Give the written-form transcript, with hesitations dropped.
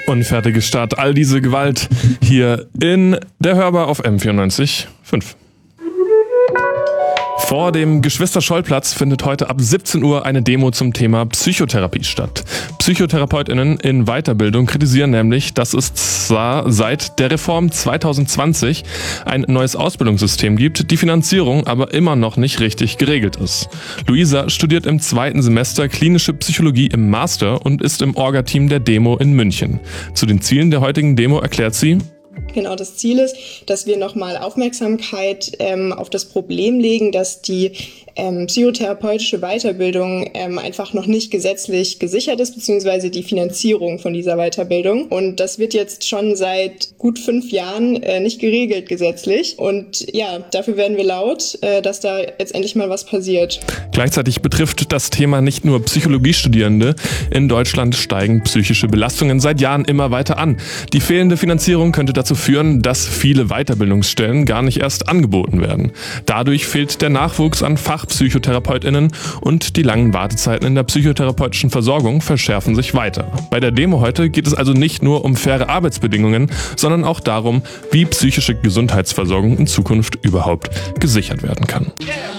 Unfertige Stadt, all diese Gewalt hier in der Hörbar auf M94.5. Vor dem Geschwister-Scholl-Platz findet heute ab 17 Uhr eine Demo zum Thema Psychotherapie statt. PsychotherapeutInnen in Weiterbildung kritisieren nämlich, dass es zwar seit der Reform 2020 ein neues Ausbildungssystem gibt, die Finanzierung aber immer noch nicht richtig geregelt ist. Luisa studiert im 2. Semester klinische Psychologie im Master und ist im Orga-Team der Demo in München. Zu den Zielen der heutigen Demo erklärt sie: Genau, das Ziel ist, dass wir nochmal Aufmerksamkeit auf das Problem legen, dass die psychotherapeutische Weiterbildung einfach noch nicht gesetzlich gesichert ist, beziehungsweise die Finanzierung von dieser Weiterbildung. Und das wird jetzt schon seit gut 5 Jahren nicht geregelt gesetzlich. Und ja, dafür werden wir laut, dass da jetzt endlich mal was passiert. Gleichzeitig betrifft das Thema nicht nur Psychologiestudierende. In Deutschland steigen psychische Belastungen seit Jahren immer weiter an. Die fehlende Finanzierung könnte dazu führen, dass viele Weiterbildungsstellen gar nicht erst angeboten werden. Dadurch fehlt der Nachwuchs an FachpsychotherapeutInnen und die langen Wartezeiten in der psychotherapeutischen Versorgung verschärfen sich weiter. Bei der Demo heute geht es also nicht nur um faire Arbeitsbedingungen, sondern auch darum, wie psychische Gesundheitsversorgung in Zukunft überhaupt gesichert werden kann.